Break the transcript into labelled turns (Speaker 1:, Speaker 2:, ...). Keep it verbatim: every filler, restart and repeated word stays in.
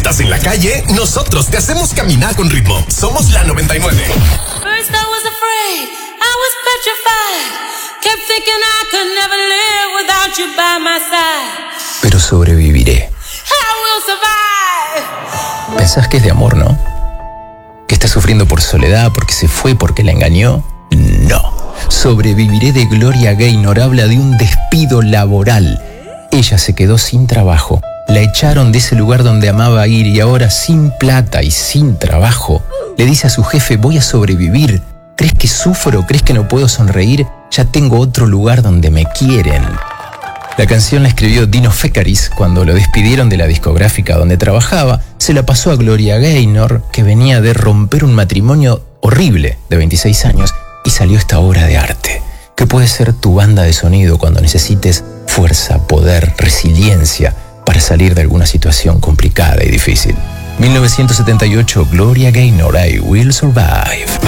Speaker 1: estás en la calle, nosotros te hacemos caminar con ritmo. Somos la noventa y nueve.
Speaker 2: First I was afraid, I was petrified. Kept thinking I could never live without you by my side.
Speaker 3: Pero sobreviviré.
Speaker 2: I will survive.
Speaker 3: Pensás que es de amor, ¿no? Que está sufriendo por soledad, porque se fue, porque la engañó. No. Sobreviviré de Gloria Gaynor habla de un despido laboral. Ella se quedó sin trabajo. La echaron de ese lugar donde amaba ir y ahora sin plata y sin trabajo le dice a su jefe: voy a sobrevivir. ¿Crees que sufro? ¿Crees que no puedo sonreír? Ya tengo otro lugar donde me quieren. La canción la escribió Dino Fekaris cuando lo despidieron de la discográfica donde trabajaba. Se la pasó a Gloria Gaynor, que venía de romper un matrimonio horrible de veintiséis años, y salió esta obra de arte, que puede ser tu banda de sonido cuando necesites fuerza, poder, resiliencia para salir de alguna situación complicada y difícil. mil novecientos setenta y ocho, Gloria Gaynor, I Will Survive.